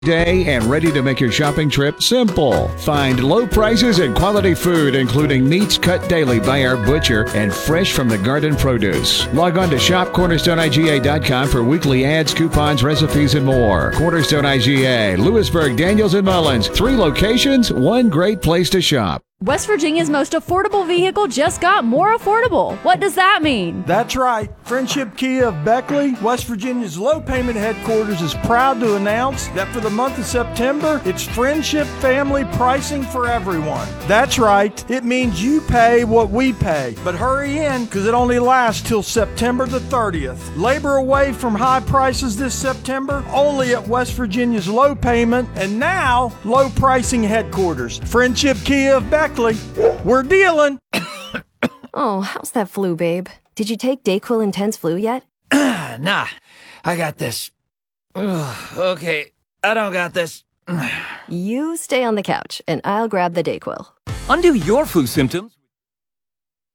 Day and ready to make your shopping trip simple. Find low prices and quality food, including meats cut daily by our butcher and fresh from the garden produce. Log on to shopcornerstoneiga.com for weekly ads, coupons, recipes, and more. Cornerstone IGA, Lewisburg, Daniels, and Mullins. 3 locations, 1 great place to shop. West Virginia's most affordable vehicle just got more affordable. What does that mean? That's right. Friendship Kia of Beckley, West Virginia's low payment headquarters, is proud to announce that for the month of September, it's Friendship Family pricing for everyone. That's right. It means you pay what we pay. But hurry in, because it only lasts till September the 30th. Labor away from high prices this September, only at West Virginia's low payment and now low pricing headquarters. Friendship Kia of Beckley. We're dealing. Oh, how's that flu, babe? Did you take DayQuil Intense Flu yet? Nah, I got this. Ugh, okay, I don't got this. You stay on the couch, and I'll grab the DayQuil. Undo your flu symptoms